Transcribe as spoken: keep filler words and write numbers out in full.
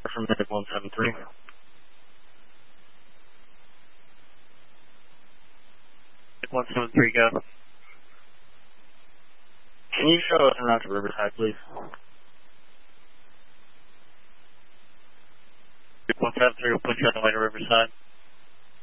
from Medic one seven three. Medic one seven three, go. Can you show us around to Riverside, please? Medic one seven three will put you on the way to Riverside.